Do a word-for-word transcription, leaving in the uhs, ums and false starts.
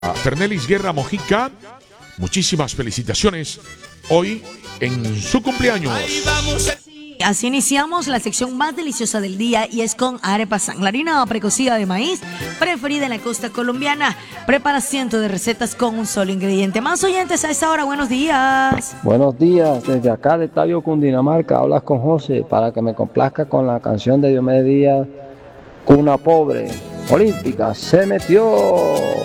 A Fernelis Guerra Mojica, muchísimas felicitaciones hoy en su cumpleaños. Así iniciamos la sección más deliciosa del día y es con arepa san, la harina precocida de maíz preferida en la costa colombiana. Prepara cientos de recetas con un solo ingrediente. Más oyentes a esta hora, buenos días. Buenos días, desde acá de Tabio, Cundinamarca, hablas con José para que me complazca con la canción de Diomedes Díaz, Cuna Pobre, Olímpica, se metió.